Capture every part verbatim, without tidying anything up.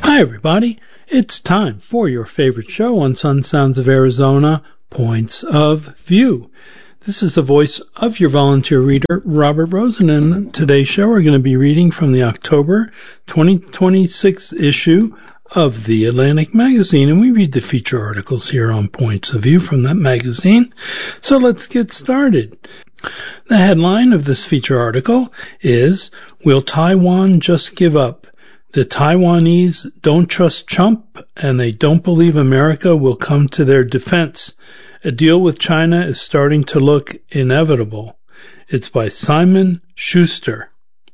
Hi, everybody. It's time for your favorite show on Sun Sounds of Arizona, Points of View. This is the voice of your volunteer reader, Robert Rosen. And today's show, we're going to be reading from the October twenty twenty-six issue of The Atlantic Magazine. And we read the feature articles here on Points of View from that magazine. So let's get started. The headline of this feature article is, Will Taiwan Just Give Up? The Taiwanese don't trust Trump and they don't believe America will come to their defense. A deal with China is starting to look inevitable. It's by Simon Schuster.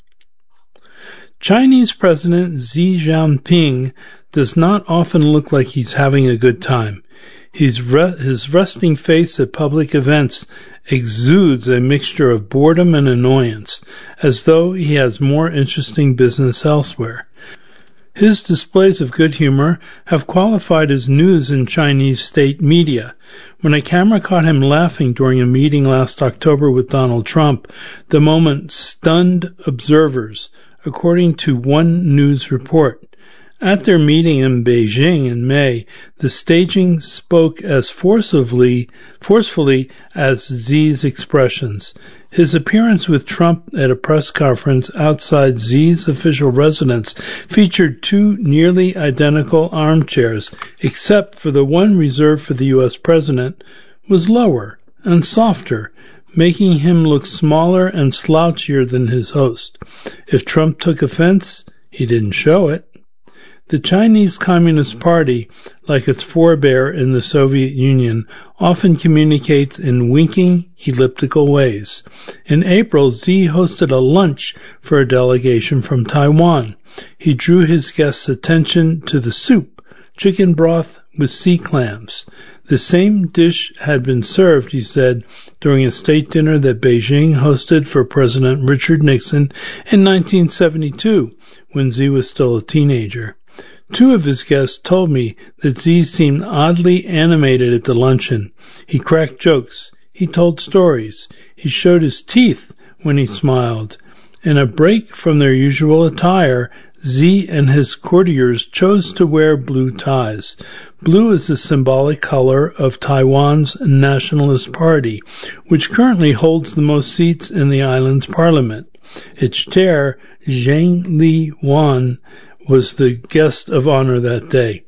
Chinese President Xi Jinping does not often look like he's having a good time. He's re- his resting face at public events exudes a mixture of boredom and annoyance, as though he has more interesting business elsewhere. His displays of good humor have qualified as news in Chinese state media. When a camera caught him laughing during a meeting last October with Donald Trump, the moment stunned observers, according to one news report. At their meeting in Beijing in May, the staging spoke as forcibly, forcefully as Xi's expressions. His appearance with Trump at a press conference outside Xi's official residence featured two nearly identical armchairs, except for the one reserved for the U S president was lower and softer, making him look smaller and slouchier than his host. If Trump took offense, he didn't show it. The Chinese Communist Party, like its forebear in the Soviet Union, often communicates in winking, elliptical ways. In April, Xi hosted a lunch for a delegation from Taiwan. He drew his guests' attention to the soup, chicken broth with sea clams. The same dish had been served, he said, during a state dinner that Beijing hosted for President Richard Nixon in nineteen seventy-two, when Xi was still a teenager. Two of his guests told me that Xi seemed oddly animated at the luncheon. He cracked jokes. He told stories. He showed his teeth when he smiled. In a break from their usual attire, Xi and his courtiers chose to wear blue ties. Blue is the symbolic color of Taiwan's Nationalist Party, which currently holds the most seats in the island's parliament. Its chair, Zhang Li-wan, was the guest of honor that day.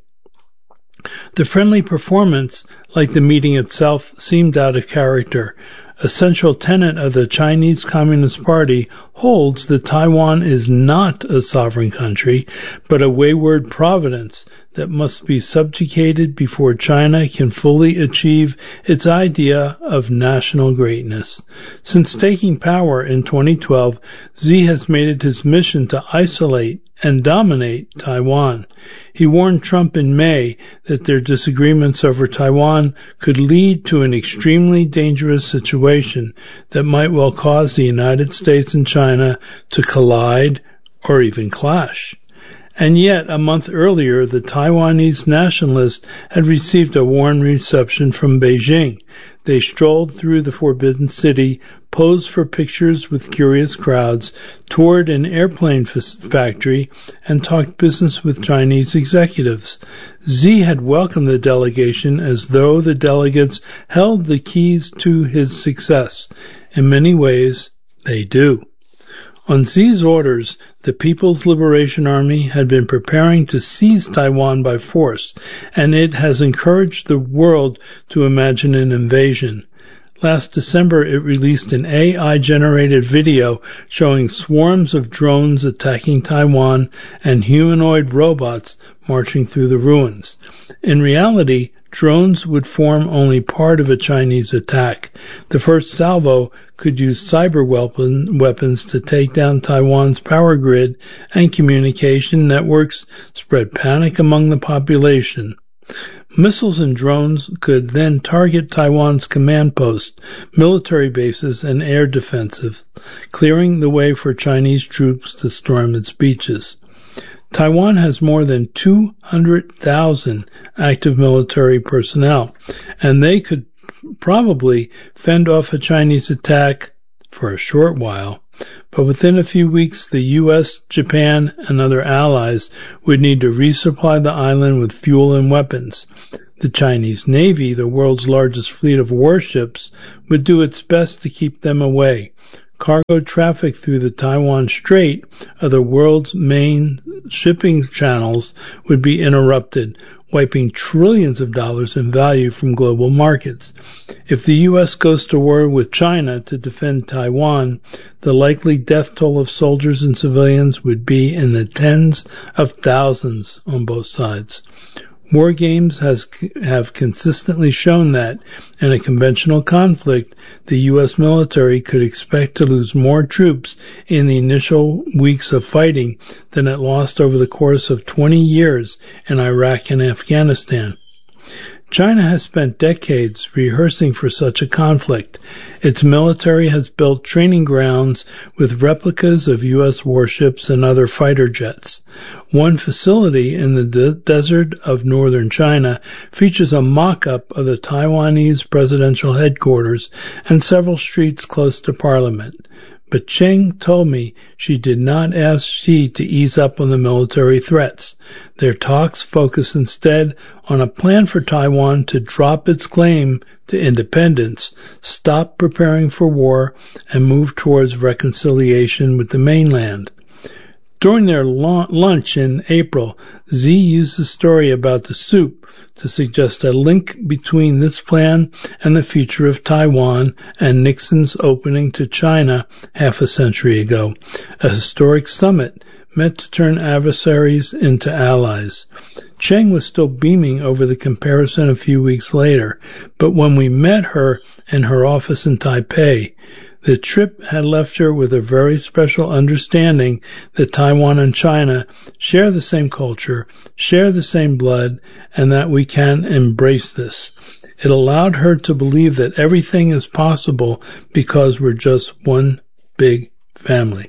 The friendly performance, like the meeting itself, seemed out of character. A central tenet of the Chinese Communist Party holds that Taiwan is not a sovereign country, but a wayward providence that must be subjugated before China can fully achieve its idea of national greatness. Since taking power in twenty twelve, Xi has made it his mission to isolate and dominate Taiwan. He warned Trump in May that their disagreements over Taiwan could lead to an extremely dangerous situation that might well cause the United States and China to collide or even clash. And yet, a month earlier, the Taiwanese nationalists had received a warm reception from Beijing. They strolled through the Forbidden City, posed for pictures with curious crowds, toured an airplane f- factory, and talked business with Chinese executives. Xi had welcomed the delegation as though the delegates held the keys to his success. In many ways, they do. On Xi's orders, the People's Liberation Army had been preparing to seize Taiwan by force, and it has encouraged the world to imagine an invasion. Last December, it released an A I-generated video showing swarms of drones attacking Taiwan and humanoid robots marching through the ruins. In reality, drones would form only part of a Chinese attack. The first salvo could use cyber weapon, weapons to take down Taiwan's power grid and communication networks, spread panic among the population. Missiles and drones could then target Taiwan's command posts, military bases, and air defenses, clearing the way for Chinese troops to storm its beaches. Taiwan has more than two hundred thousand active military personnel, and they could probably fend off a Chinese attack for a short while. But within a few weeks, the U S, Japan, and other allies would need to resupply the island with fuel and weapons. The Chinese Navy, the world's largest fleet of warships, would do its best to keep them away. Cargo traffic through the Taiwan Strait, of the world's main shipping channels, would be interrupted, wiping trillions of dollars in value from global markets. If the U S goes to war with China to defend Taiwan, the likely death toll of soldiers and civilians would be in the tens of thousands on both sides. War games has, have consistently shown that, in a conventional conflict, the U S military could expect to lose more troops in the initial weeks of fighting than it lost over the course of twenty years in Iraq and Afghanistan. China has spent decades rehearsing for such a conflict. Its military has built training grounds with replicas of U S warships and other fighter jets. One facility in the de- desert of northern China features a mock-up of the Taiwanese presidential headquarters and several streets close to Parliament. But Cheng told me she did not ask Xi to ease up on the military threats. Their talks focus instead on a plan for Taiwan to drop its claim to independence, stop preparing for war, and move towards reconciliation with the mainland. During their lunch in April, Xi used the story about the soup to suggest a link between this plan and the future of Taiwan and Nixon's opening to China half a century ago, a historic summit meant to turn adversaries into allies. Cheng was still beaming over the comparison a few weeks later, but when we met her in her office in Taipei, the trip had left her with a very special understanding that Taiwan and China share the same culture, share the same blood, and that we can embrace this. It allowed her to believe that everything is possible because we're just one big family.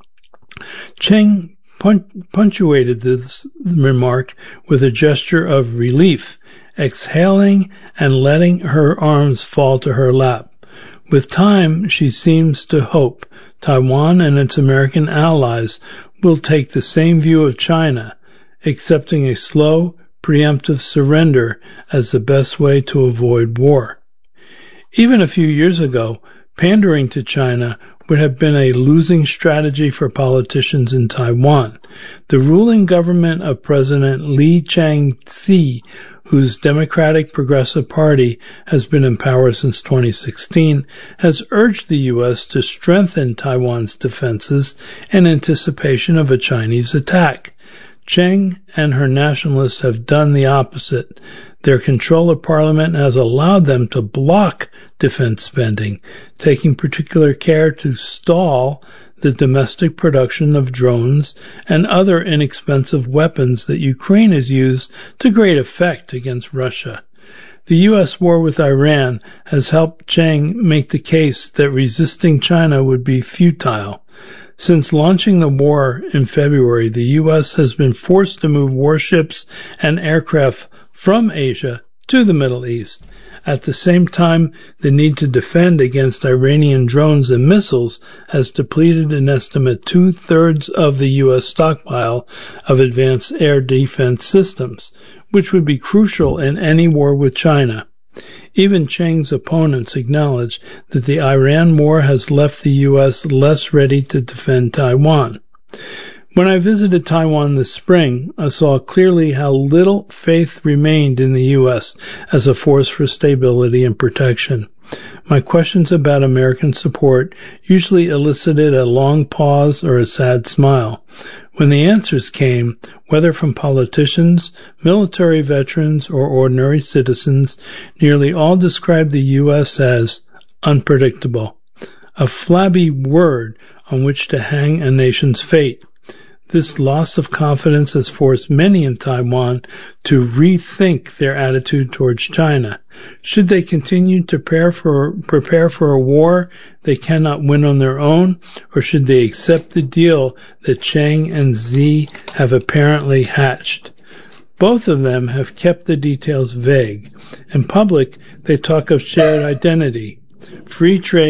Cheng punctuated this remark with a gesture of relief, exhaling and letting her arms fall to her lap. With time, she seems to hope Taiwan and its American allies will take the same view of China, accepting a slow, preemptive surrender as the best way to avoid war. Even a few years ago, pandering to China would have been a losing strategy for politicians in Taiwan. The ruling government of President Lee Chang-tzhi, whose Democratic Progressive Party has been in power since twenty sixteen, has urged the U S to strengthen Taiwan's defenses in anticipation of a Chinese attack. Cheng and her nationalists have done the opposite. Their control of Parliament has allowed them to block defense spending, taking particular care to stall the domestic production of drones and other inexpensive weapons that Ukraine has used to great effect against Russia. The U S war with Iran has helped Cheng make the case that resisting China would be futile. Since launching the war in February, the U S has been forced to move warships and aircraft from Asia to the Middle East. At the same time, the need to defend against Iranian drones and missiles has depleted an estimate two-thirds of the U S stockpile of advanced air defense systems, which would be crucial in any war with China. Even Cheng's opponents acknowledge that the Iran war has left the U S less ready to defend Taiwan. When I visited Taiwan this spring, I saw clearly how little faith remained in the U S as a force for stability and protection. My questions about American support usually elicited a long pause or a sad smile. When the answers came, whether from politicians, military veterans, or ordinary citizens, nearly all described the U S as unpredictable, a flabby word on which to hang a nation's fate. This loss of confidence has forced many in Taiwan to rethink their attitude towards China. Should they continue to prepare for, prepare for a war they cannot win on their own, or should they accept the deal that Cheng and Xi have apparently hatched? Both of them have kept the details vague. In public, they talk of shared identity, free trade,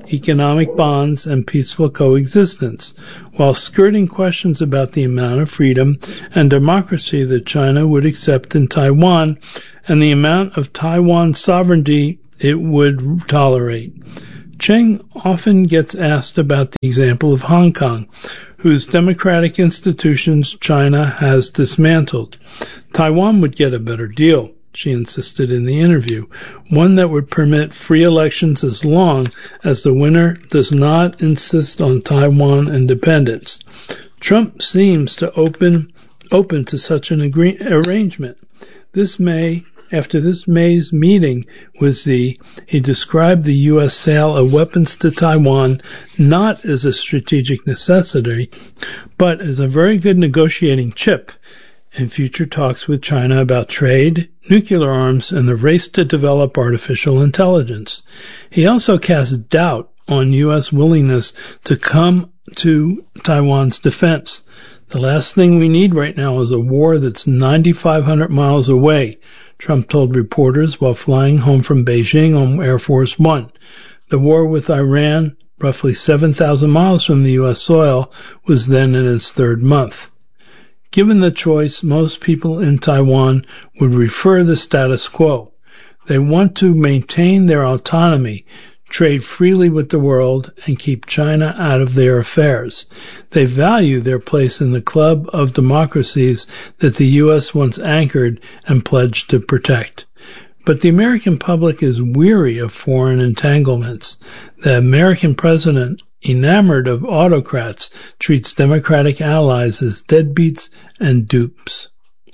economic bonds, and peaceful coexistence, while skirting questions about the amount of freedom and democracy that China would accept in Taiwan and the amount of Taiwan sovereignty it would tolerate. Cheng often gets asked about the example of Hong Kong, whose democratic institutions China has dismantled. Taiwan would get a better deal, she insisted in the interview, one that would permit free elections as long as the winner does not insist on Taiwan independence. Trump seems to open open to such an agree- arrangement. This May, after this May's meeting with Xi, he described the U S sale of weapons to Taiwan not as a strategic necessity, but as a very good negotiating chip in future talks with China about trade, nuclear arms, and the race to develop artificial intelligence. He also cast doubt on U S willingness to come to Taiwan's defense. The last thing we need right now is a war that's nine thousand five hundred miles away, Trump told reporters while flying home from Beijing on Air Force One. The war with Iran, roughly seven thousand miles from the U S soil, was then in its third month. Given the choice, most people in Taiwan would prefer the status quo. They want to maintain their autonomy, trade freely with the world, and keep China out of their affairs. They value their place in the club of democracies that the U S once anchored and pledged to protect. But the American public is weary of foreign entanglements. The American president, enamored of autocrats, treats democratic allies as deadbeats and dupes.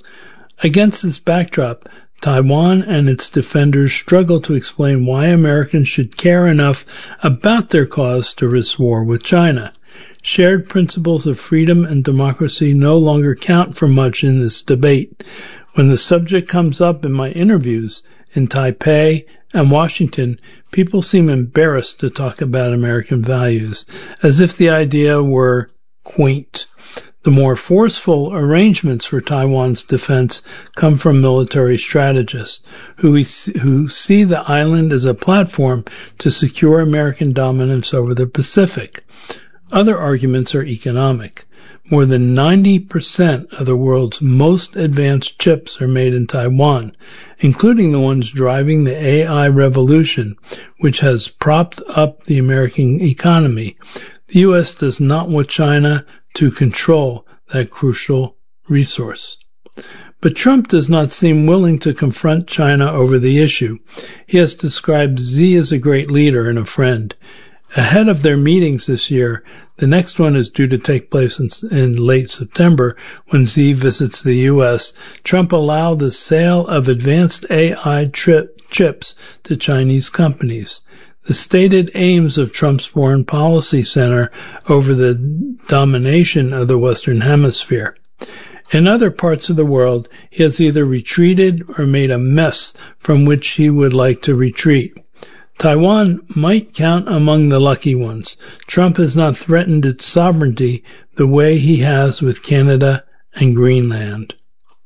Against this backdrop, Taiwan and its defenders struggle to explain why Americans should care enough about their cause to risk war with China. Shared principles of freedom and democracy no longer count for much in this debate. When the subject comes up in my interviews in Taipei and Washington, people seem embarrassed to talk about American values, as if the idea were quaint. The more forceful arrangements for Taiwan's defense come from military strategists who, who see the island as a platform to secure American dominance over the Pacific. Other arguments are economic. More than ninety percent of the world's most advanced chips are made in Taiwan, including the ones driving the A I revolution, which has propped up the American economy. The U S does not want China to control that crucial resource. But Trump does not seem willing to confront China over the issue. He has described Xi as a great leader and a friend. Ahead of their meetings this year, the next one is due to take place in, in late September when Xi visits the U S. Trump allowed the sale of advanced A I tri- chips to Chinese companies. The stated aims of Trump's foreign policy center over the domination of the Western Hemisphere. In other parts of the world, he has either retreated or made a mess from which he would like to retreat. Taiwan might count among the lucky ones. Trump has not threatened its sovereignty the way he has with Canada and Greenland.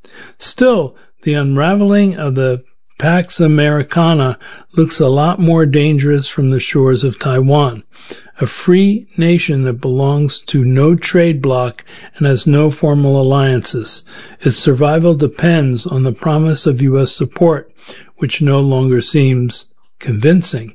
Still, the unraveling of the Pax Americana looks a lot more dangerous from the shores of Taiwan, a free nation that belongs to no trade bloc and has no formal alliances. Its survival depends on the promise of U S support, which no longer seems convincing.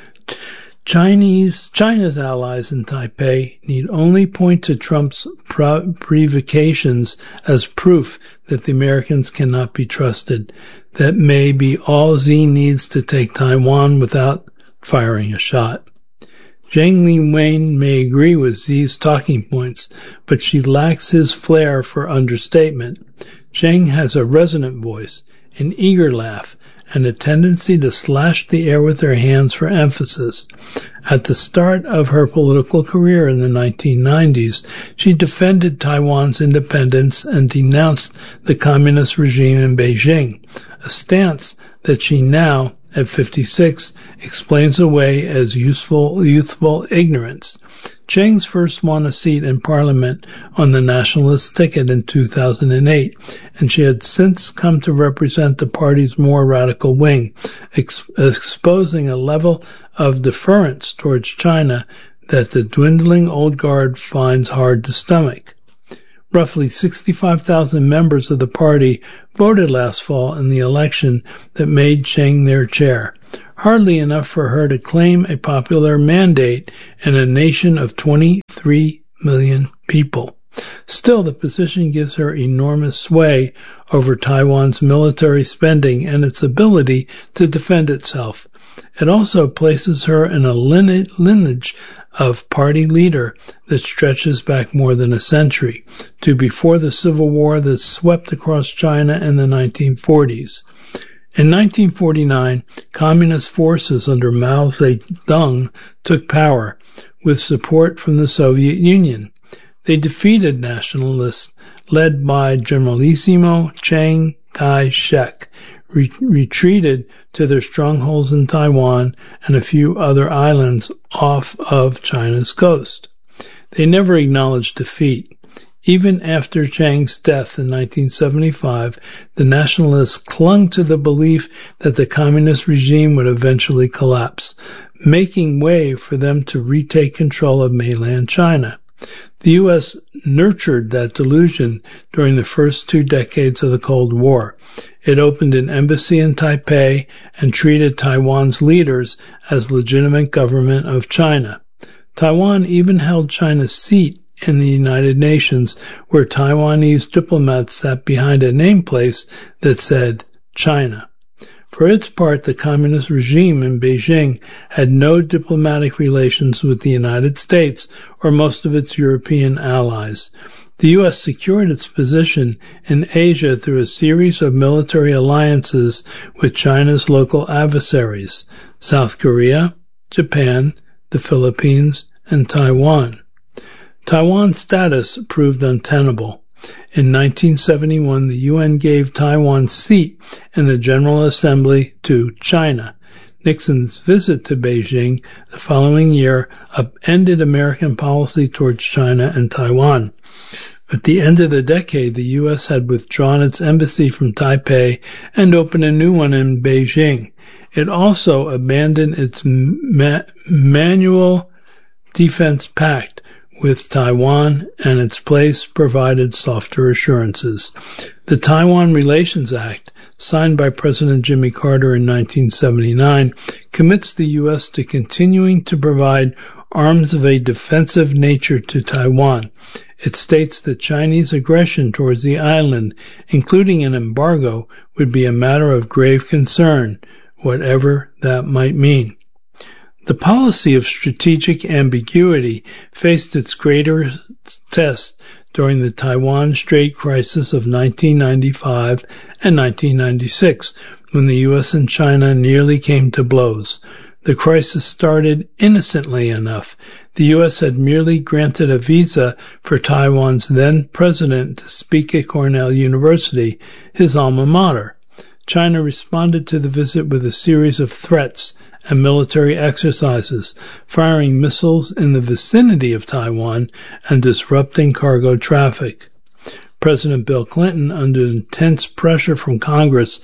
Chinese, China's allies in Taipei need only point to Trump's provocations as proof that the Americans cannot be trusted. That may be all Xi needs to take Taiwan without firing a shot. Zhang Li-Wang may agree with Xi's talking points, but she lacks his flair for understatement. Zhang has a resonant voice, an eager laugh, and a tendency to slash the air with her hands for emphasis. At the start of her political career in the nineteen nineties, she defended Taiwan's independence and denounced the communist regime in Beijing, a stance that she now, at fifty-six explains away as useful, youthful ignorance. Cheng's first won a seat in Parliament on the Nationalist ticket in two thousand eight, and she had since come to represent the party's more radical wing, ex- exposing a level of deference towards China that the dwindling old guard finds hard to stomach. Roughly sixty-five thousand members of the party voted last fall in the election that made Cheng their chair, hardly enough for her to claim a popular mandate in a nation of twenty-three million people. Still, the position gives her enormous sway over Taiwan's military spending and its ability to defend itself. It also places her in a lineage of party leader that stretches back more than a century, to before the Civil War that swept across China in the nineteen forties. In nineteen forty-nine, communist forces under Mao Zedong took power, with support from the Soviet Union. They defeated nationalists led by Generalissimo Chiang Kai-shek, re- retreated to their strongholds in Taiwan and a few other islands off of China's coast. They never acknowledged defeat. Even after Chiang's death in nineteen seventy-five, the nationalists clung to the belief that the communist regime would eventually collapse, making way for them to retake control of mainland China. The U S nurtured that delusion during the first two decades of the Cold War. It opened an embassy in Taipei and treated Taiwan's leaders as legitimate government of China. Taiwan even held China's seat in the United Nations, where Taiwanese diplomats sat behind a nameplate that said China. For its part, the communist regime in Beijing had no diplomatic relations with the United States or most of its European allies. The U S secured its position in Asia through a series of military alliances with China's local adversaries, South Korea, Japan, the Philippines, and Taiwan. Taiwan's status proved untenable. In nineteen seventy-one, the U N gave Taiwan's seat in the General Assembly to China. Nixon's visit to Beijing the following year upended American policy towards China and Taiwan. At the end of the decade, the U S had withdrawn its embassy from Taipei and opened a new one in Beijing. It also abandoned its ma- manual defense pact with Taiwan, and its place provided softer assurances. The Taiwan Relations Act, signed by President Jimmy Carter in nineteen seventy-nine, commits the U S to continuing to provide arms of a defensive nature to Taiwan. It states that Chinese aggression towards the island, including an embargo, would be a matter of grave concern, whatever that might mean. The policy of strategic ambiguity faced its greatest test during the Taiwan Strait crisis of nineteen ninety-five and nineteen ninety-six, when the U S and China nearly came to blows. The crisis started innocently enough. The U S had merely granted a visa for Taiwan's then president to speak at Cornell University, his alma mater. China responded to the visit with a series of threats and military exercises, firing missiles in the vicinity of Taiwan and disrupting cargo traffic. President Bill Clinton, under intense pressure from Congress,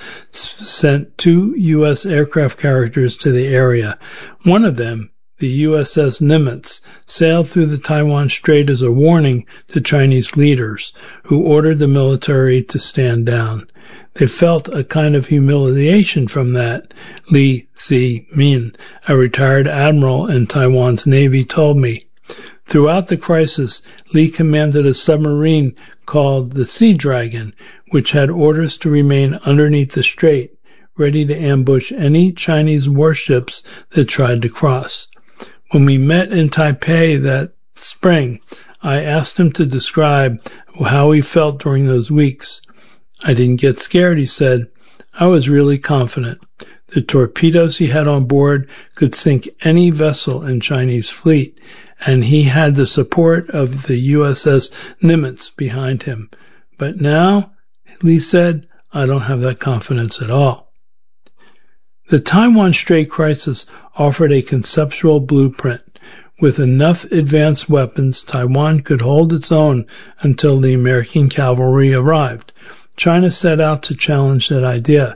sent two U S aircraft carriers to the area. One of them, the U S S Nimitz, sailed through the Taiwan Strait as a warning to Chinese leaders, who ordered the military to stand down. They felt a kind of humiliation from that, Lee Si-min, a retired admiral in Taiwan's Navy, told me. Throughout the crisis, Lee commanded a submarine called the Sea Dragon, which had orders to remain underneath the strait, ready to ambush any Chinese warships that tried to cross. When we met in Taipei that spring, I asked him to describe how he felt during those weeks. I didn't get scared, he said. I was really confident. The torpedoes he had on board could sink any vessel in Chinese fleet, and he had the support of the U S S Nimitz behind him. But now, Lee said, I don't have that confidence at all. The Taiwan Strait crisis offered a conceptual blueprint. With enough advanced weapons, Taiwan could hold its own until the American cavalry arrived. China set out to challenge that idea.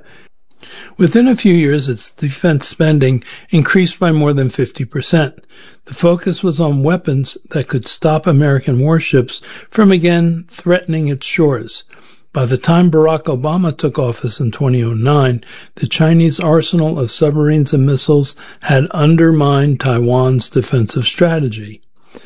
Within a few years, its defense spending increased by more than fifty percent. The focus was on weapons that could stop American warships from again threatening its shores. By the time Barack Obama took office in two thousand nine, the Chinese arsenal of submarines and missiles had undermined Taiwan's defensive strategy.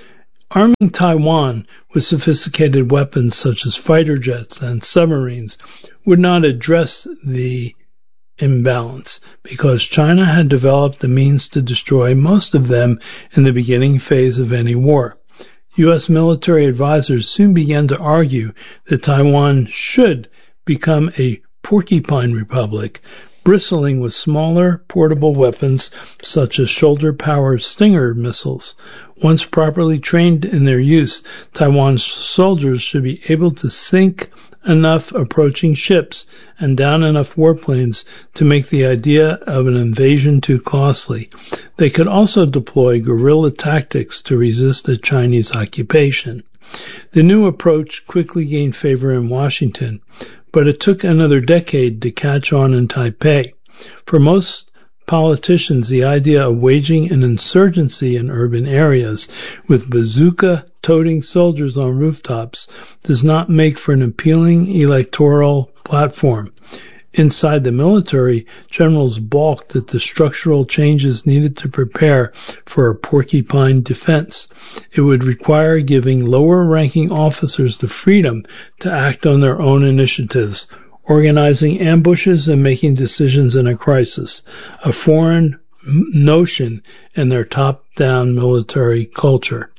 Arming Taiwan with sophisticated weapons such as fighter jets and submarines would not address the imbalance, because China had developed the means to destroy most of them in the beginning phase of any war. U S military advisors soon began to argue that Taiwan should become a porcupine republic, bristling with smaller portable weapons such as shoulder-powered Stinger missiles. Once properly trained in their use, Taiwan's soldiers should be able to sink enough approaching ships and down enough warplanes to make the idea of an invasion too costly. They could also deploy guerrilla tactics to resist a Chinese occupation. The new approach quickly gained favor in Washington, but it took another decade to catch on in Taipei. For most politicians, the idea of waging an insurgency in urban areas with bazooka-toting soldiers on rooftops does not make for an appealing electoral platform. Inside the military, generals balked at the structural changes needed to prepare for a porcupine defense. It would require giving lower-ranking officers the freedom to act on their own initiatives, organizing ambushes and making decisions in a crisis, a foreign notion in their top-down military culture.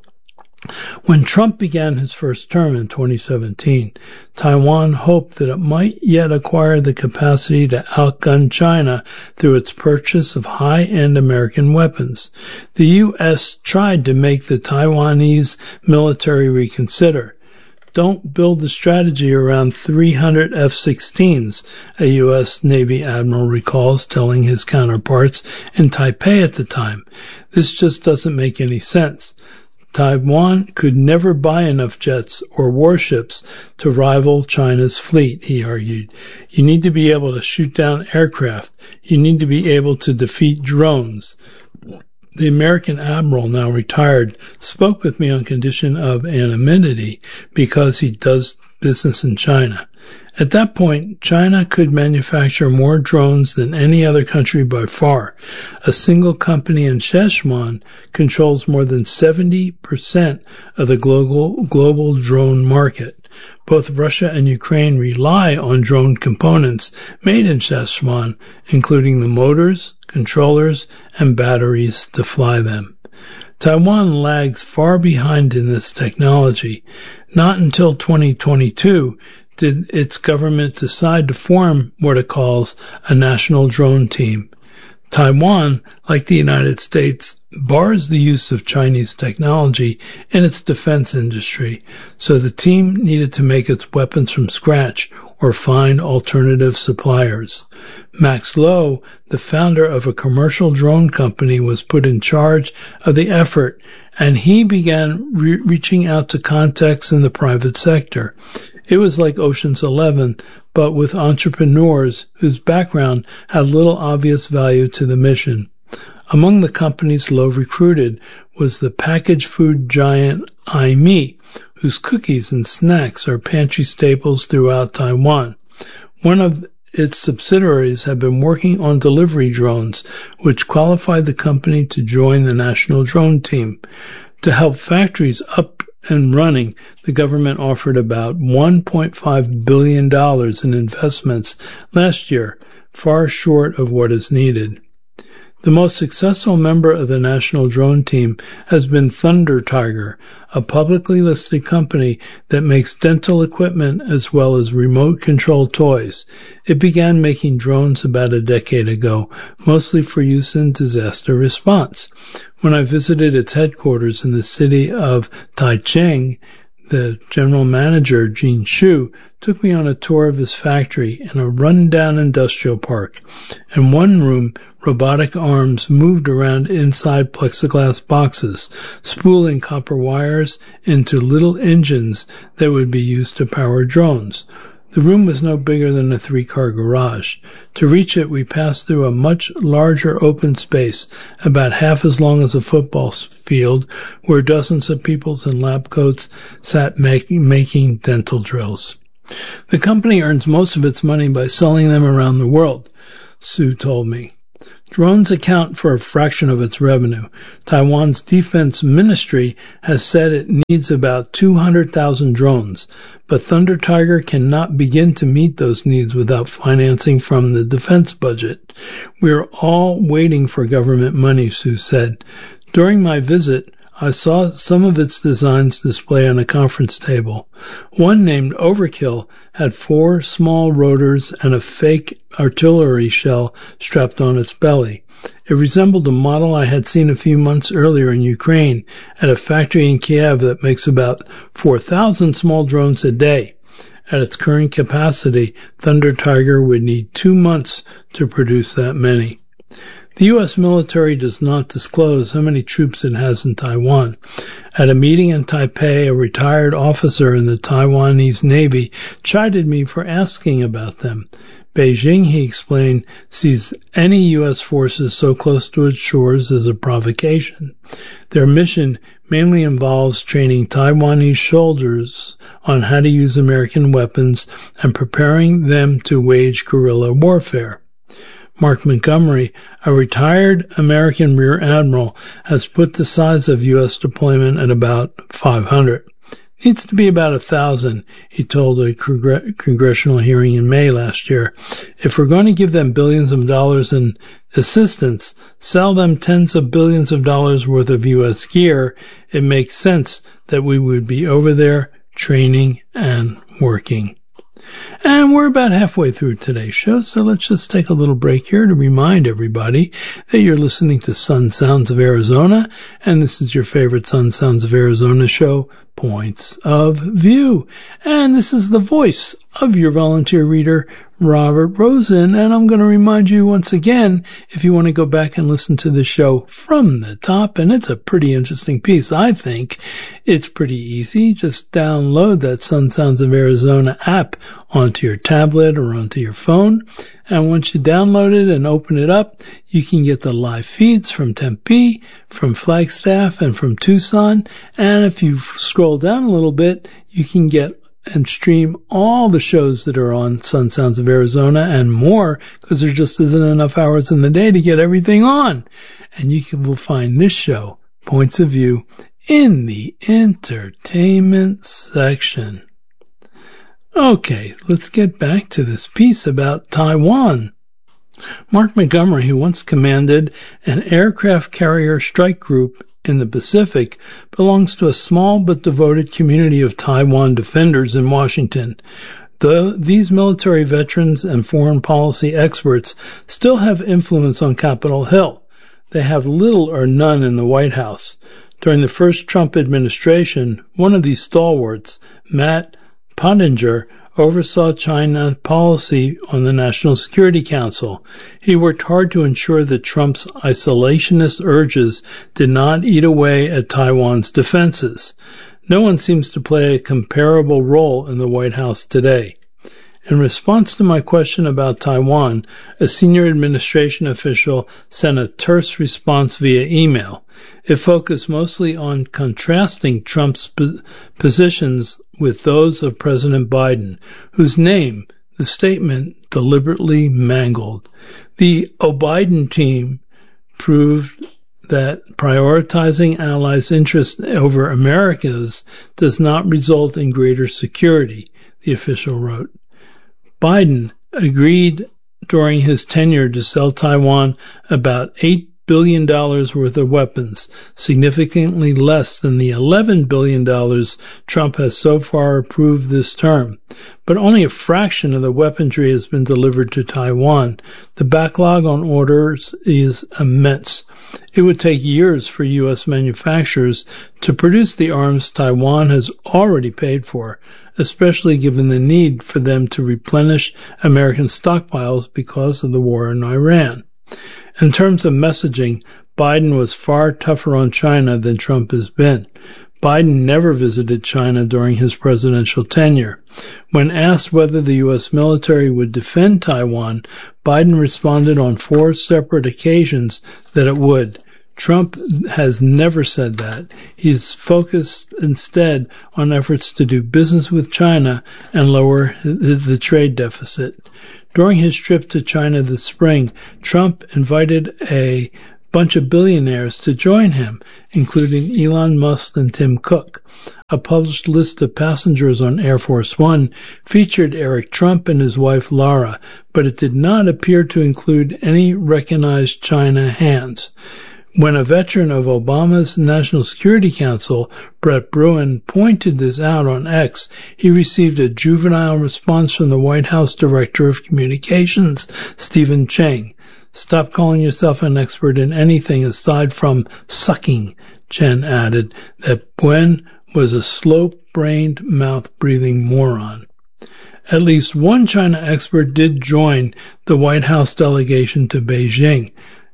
When Trump began his first term in twenty seventeen, Taiwan hoped that it might yet acquire the capacity to outgun China through its purchase of high-end American weapons. The U S tried to make the Taiwanese military reconsider. Don't build the strategy around three hundred F sixteens, a U S Navy admiral recalls telling his counterparts in Taipei at the time. This just doesn't make any sense. Taiwan could never buy enough jets or warships to rival China's fleet, he argued. You need to be able to shoot down aircraft. You need to be able to defeat drones. The American admiral, now retired, spoke with me on condition of anonymity because he does business in China. At that point, China could manufacture more drones than any other country by far. A single company in Sichuan controls more than seventy percent of the global, global drone market. Both Russia and Ukraine rely on drone components made in Sichuan, including the motors, controllers, and batteries to fly them. Taiwan lags far behind in this technology. Not until twenty twenty-two did its government decide to form what it calls a national drone team. Taiwan, like the United States, bars the use of Chinese technology in its defense industry, so the team needed to make its weapons from scratch or find alternative suppliers. Max Lowe, the founder of a commercial drone company, was put in charge of the effort, and he began re- reaching out to contacts in the private sector. It was like Ocean's Eleven, but with entrepreneurs whose background had little obvious value to the mission. Among the companies Lowe recruited was the packaged food giant iMe, whose cookies and snacks are pantry staples throughout Taiwan. One of its subsidiaries had been working on delivery drones, which qualified the company to join the national drone team. To help factories up and running, the government offered about one point five billion dollars in investments last year, far short of what is needed. The most successful member of the national drone team has been Thunder Tiger, a publicly listed company that makes dental equipment as well as remote control toys. It began making drones about a decade ago, mostly for use in disaster response. When I visited its headquarters in the city of Taichung, The general manager, Gene Shu, took me on a tour of his factory in a run-down industrial park. In one room, robotic arms moved around inside plexiglass boxes, spooling copper wires into little engines that would be used to power drones. The room was no bigger than a three-car garage. To reach it, we passed through a much larger open space, about half as long as a football field, where dozens of people in lab coats sat making, making dental drills. The company earns most of its money by selling them around the world, Sue told me. Drones account for a fraction of its revenue. Taiwan's defense ministry has said it needs about two hundred thousand drones, but Thunder Tiger cannot begin to meet those needs without financing from the defense budget. We are all waiting for government money, Sue said. During my visit, I saw some of its designs displayed on a conference table. One named Overkill had four small rotors and a fake artillery shell strapped on its belly. It resembled a model I had seen a few months earlier in Ukraine at a factory in Kiev that makes about four thousand small drones a day. At its current capacity, Thunder Tiger would need two months to produce that many. The U S military does not disclose how many troops it has in Taiwan. At a meeting in Taipei, a retired officer in the Taiwanese Navy chided me for asking about them. Beijing, he explained, sees any U S forces so close to its shores as a provocation. Their mission mainly involves training Taiwanese soldiers on how to use American weapons and preparing them to wage guerrilla warfare. Mark Montgomery, a retired American Rear Admiral, has put the size of U S deployment at about five hundred. Needs to be about one thousand, he told a congr- congressional hearing in May last year. If we're going to give them billions of dollars in assistance, sell them tens of billions of dollars worth of U S gear, it makes sense that we would be over there training and working. And we're about halfway through today's show, so let's just take a little break here to remind everybody that you're listening to Sun Sounds of Arizona, and this is your favorite Sun Sounds of Arizona show, Points of View. And this is the voice of your volunteer reader, Robert Rosen, and I'm going to remind you once again, if you want to go back and listen to the show from the top, and it's a pretty interesting piece, I think. It's pretty easy. Just download that Sun Sounds of Arizona app onto your tablet or onto your phone, and once you download it and open it up, you can get the live feeds from Tempe, from Flagstaff, and from Tucson, and if you scroll down a little bit, you can get and stream all the shows that are on Sun Sounds of Arizona and more, because there just isn't enough hours in the day to get everything on. And you can, will find this show, Points of View, in the entertainment section. Okay, let's get back to this piece about Taiwan. Mark Montgomery, who once commanded an aircraft carrier strike group in the Pacific, belongs to a small but devoted community of Taiwan defenders in Washington. The, these military veterans and foreign policy experts still have influence on Capitol Hill. They have little or none in the White House. During the first Trump administration, one of these stalwarts, Matt Pottinger, oversaw China policy on the National Security Council. He worked hard to ensure that Trump's isolationist urges did not eat away at Taiwan's defenses. No one seems to play a comparable role in the White House today. In response to my question about Taiwan, a senior administration official sent a terse response via email. It focused mostly on contrasting Trump's positions with those of President Biden, whose name the statement deliberately mangled. The O'Biden team proved that prioritizing allies' interests over America's does not result in greater security, the official wrote. Biden agreed during his tenure to sell Taiwan about eight billion dollars worth of weapons, significantly less than the eleven billion dollars Trump has so far approved this term. But only a fraction of the weaponry has been delivered to Taiwan. The backlog on orders is immense. It would take years for U S manufacturers to produce the arms Taiwan has already paid for, especially given the need for them to replenish American stockpiles because of the war in Iran. In terms of messaging, Biden was far tougher on China than Trump has been. Biden never visited China during his presidential tenure. When asked whether the U S military would defend Taiwan, Biden responded on four separate occasions that it would. Trump has never said that. He's focused instead on efforts to do business with China and lower the trade deficit. During his trip to China this spring, Trump invited a bunch of billionaires to join him, including Elon Musk and Tim Cook. A published list of passengers on Air Force One featured Eric Trump and his wife Lara, but it did not appear to include any recognized China hands. When a veteran of Obama's National Security Council, Brett Bruen, pointed this out on X, he received a juvenile response from the White House Director of Communications, Stephen Chang. Stop calling yourself an expert in anything aside from sucking, Chen added, that Bruen was a slow-brained, mouth-breathing moron. At least one China expert did join the White House delegation to Beijing,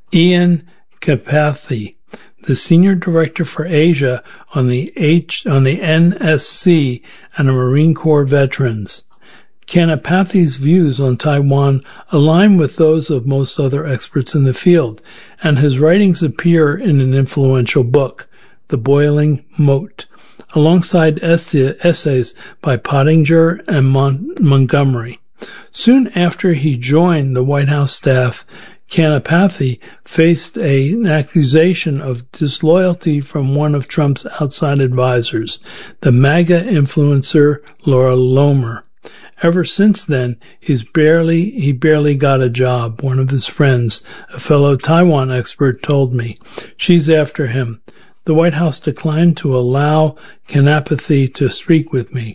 Ian Kapathy, the senior director for Asia on the H on the N S C and the Marine Corps veterans. Kanapathy's views on Taiwan align with those of most other experts in the field, and his writings appear in an influential book, The Boiling Moat, alongside essays by Pottinger and Mon- Montgomery. Soon after he joined the White House staff, Kanapathy faced a, an accusation of disloyalty from one of Trump's outside advisors, the MAGA influencer Laura Loomer. Ever since then, he's barely he barely got a job, one of his friends, a fellow Taiwan expert, told me. She's after him. The White House declined to allow Kanapathy to speak with me.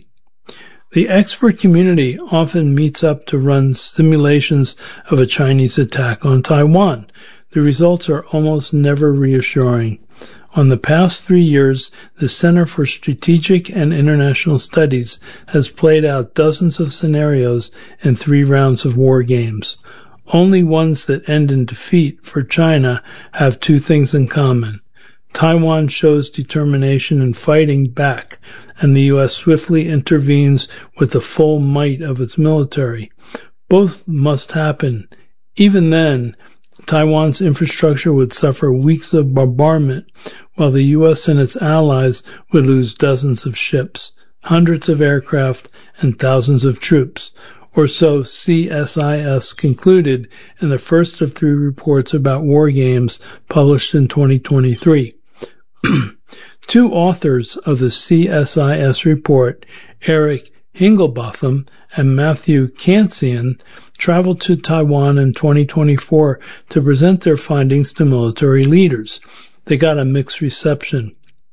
The expert community often meets up to run simulations of a Chinese attack on Taiwan. The results are almost never reassuring. On the past three years, the Center for Strategic and International Studies has played out dozens of scenarios in three rounds of war games. Only ones that end in defeat for China have two things in common. Taiwan shows determination in fighting back, and the U S swiftly intervenes with the full might of its military. Both must happen. Even then, Taiwan's infrastructure would suffer weeks of bombardment, while the U S and its allies would lose dozens of ships, hundreds of aircraft, and thousands of troops. Or so C S I S concluded in the first of three reports about war games published in twenty twenty-three. Two authors of the C S I S report, Eric Hingelbotham and Matthew Kansian, traveled to Taiwan in twenty twenty-four to present their findings to military leaders. They got a mixed reception.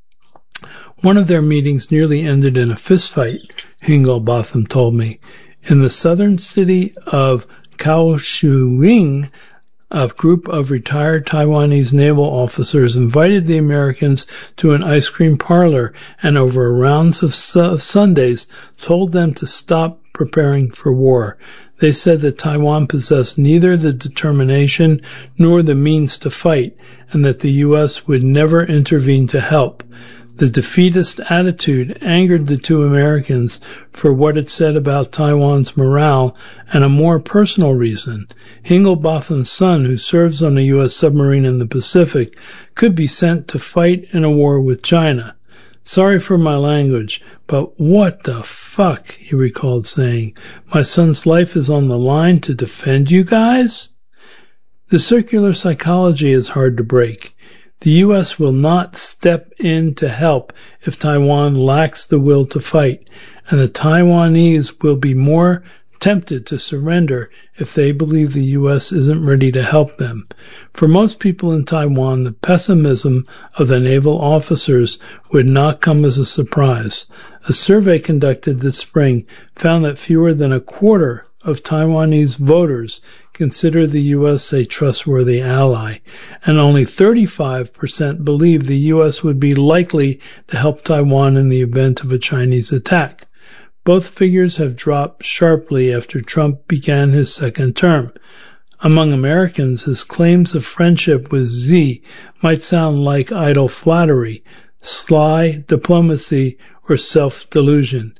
One of their meetings nearly ended in a fistfight, Hingelbotham told me. In the southern city of Kaohsiung, a group of retired Taiwanese naval officers invited the Americans to an ice cream parlor and over rounds of su- Sundays told them to stop preparing for war. They said that Taiwan possessed neither the determination nor the means to fight, and that the U S would never intervene to help. The defeatist attitude angered the two Americans for what it said about Taiwan's morale and a more personal reason. Hingelbotham's son, who serves on a U S submarine in the Pacific, could be sent to fight in a war with China. Sorry for my language, but what the fuck, he recalled saying. My son's life is on the line to defend you guys? The circular psychology is hard to break. The U S will not step in to help if Taiwan lacks the will to fight, and the Taiwanese will be more tempted to surrender if they believe the U S isn't ready to help them. For most people in Taiwan, the pessimism of the naval officers would not come as a surprise. A survey conducted this spring found that fewer than a quarter of Taiwanese voters consider the U S a trustworthy ally, and only thirty-five percent believe the U S would be likely to help Taiwan in the event of a Chinese attack. Both figures have dropped sharply after Trump began his second term. Among Americans, his claims of friendship with Xi might sound like idle flattery, sly diplomacy, or self-delusion.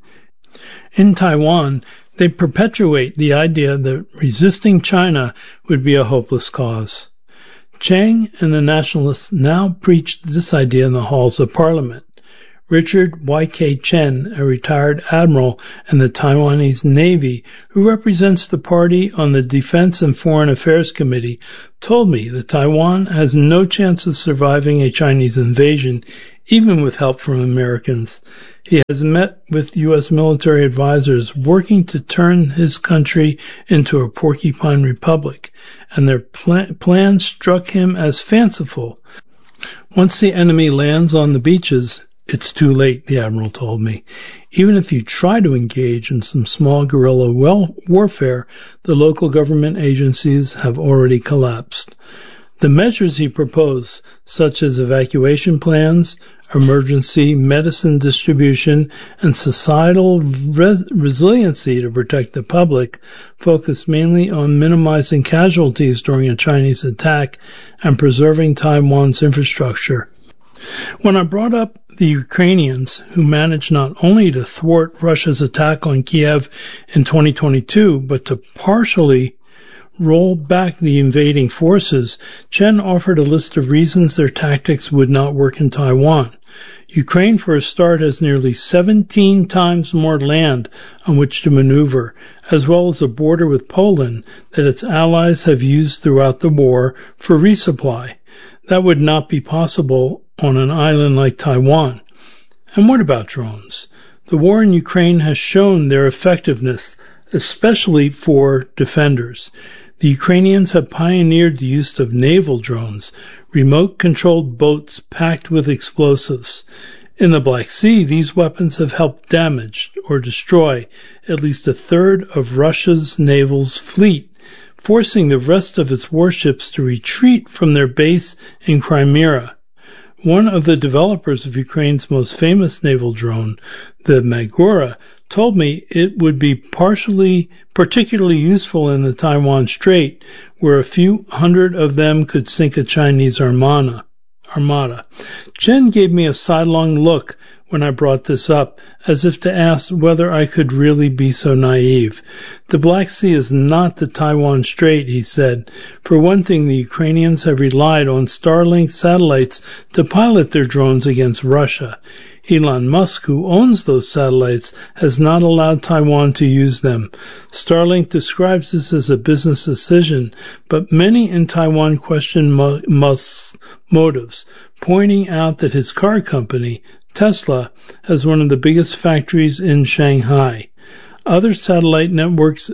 In Taiwan, they perpetuate the idea that resisting China would be a hopeless cause. Chiang and the nationalists now preach this idea in the halls of Parliament. Richard Y K Chen, a retired admiral in the Taiwanese Navy who represents the party on the Defense and Foreign Affairs Committee, told me that Taiwan has no chance of surviving a Chinese invasion, even with help from Americans. He has met with U S military advisors working to turn his country into a porcupine republic, and their pl- plan struck him as fanciful. Once the enemy lands on the beaches, it's too late, the admiral told me. Even if you try to engage in some small guerrilla well- warfare, the local government agencies have already collapsed. The measures he proposed, such as evacuation plans, emergency medicine distribution, and societal res- resiliency to protect the public, focus mainly on minimizing casualties during a Chinese attack and preserving Taiwan's infrastructure. When I brought up the Ukrainians, who managed not only to thwart Russia's attack on Kiev in twenty twenty-two, but to partially roll back the invading forces, Chen offered a list of reasons their tactics would not work in Taiwan. Ukraine, for a start, has nearly seventeen times more land on which to maneuver, as well as a border with Poland that its allies have used throughout the war for resupply. That would not be possible on an island like Taiwan. And what about drones? The war in Ukraine has shown their effectiveness, especially for defenders. The Ukrainians have pioneered the use of naval drones, remote-controlled boats packed with explosives. In the Black Sea, these weapons have helped damage or destroy at least a third of Russia's naval's fleet, forcing the rest of its warships to retreat from their base in Crimea. One of the developers of Ukraine's most famous naval drone, the Magura, told me it would be partially, particularly useful in the Taiwan Strait, where a few hundred of them could sink a Chinese armada. armada. Chen gave me a sidelong look when I brought this up, as if to ask whether I could really be so naive. The Black Sea is not the Taiwan Strait, he said. For one thing, the Ukrainians have relied on Starlink satellites to pilot their drones against Russia. Elon Musk, who owns those satellites, has not allowed Taiwan to use them. Starlink describes this as a business decision, but many in Taiwan question Musk's motives, pointing out that his car company, Tesla, has one of the biggest factories in Shanghai. Other satellite networks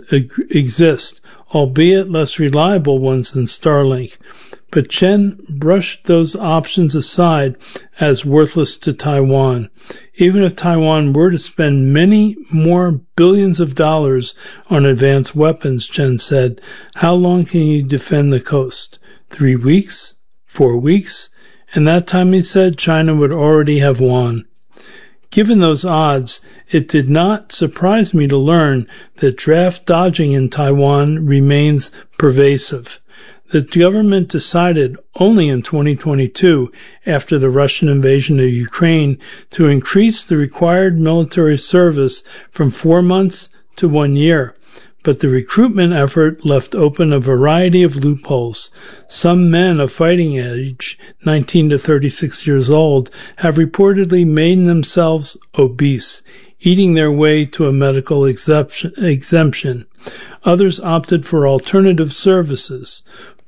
exist, albeit less reliable ones than Starlink. But Chen brushed those options aside as worthless to Taiwan. Even if Taiwan were to spend many more billions of dollars on advanced weapons, Chen said, how long can you defend the coast? Three weeks? Four weeks? And that time, he said, China would already have won. Given those odds, it did not surprise me to learn that draft dodging in Taiwan remains pervasive. The government decided only in twenty twenty-two, after the Russian invasion of Ukraine, to increase the required military service from four months to one year. But the recruitment effort left open a variety of loopholes. Some men of fighting age, nineteen to thirty-six years old, have reportedly made themselves obese, eating their way to a medical exemption. Others opted for alternative services.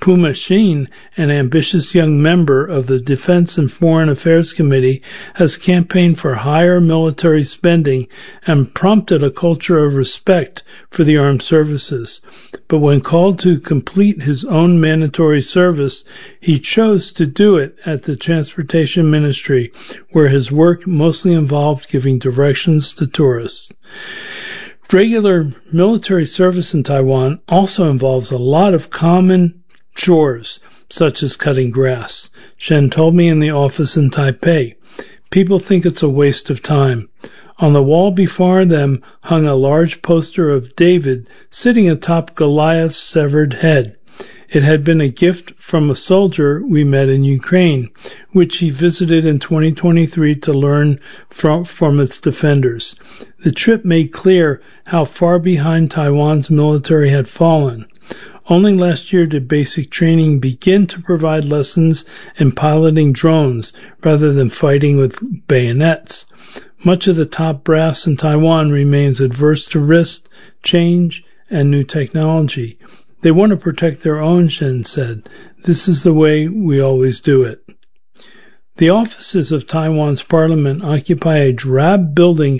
Puma Xin, an ambitious young member of the Defense and Foreign Affairs Committee, has campaigned for higher military spending and prompted a culture of respect for the armed services. But when called to complete his own mandatory service, he chose to do it at the Transportation Ministry, where his work mostly involved giving directions to tourists. Regular military service in Taiwan also involves a lot of common chores, such as cutting grass. Shen told me in the office in Taipei. People think it's a waste of time. On the wall before them hung a large poster of David sitting atop Goliath's severed head. It had been a gift from a soldier we met in Ukraine, which he visited in twenty twenty-three to learn from, from its defenders. The trip made clear how far behind Taiwan's military had fallen. Only last year did basic training begin to provide lessons in piloting drones rather than fighting with bayonets. Much of the top brass in Taiwan remains adverse to risk, change, and new technology. They want to protect their own, Shen said. This is the way we always do it. The offices of Taiwan's parliament occupy a drab building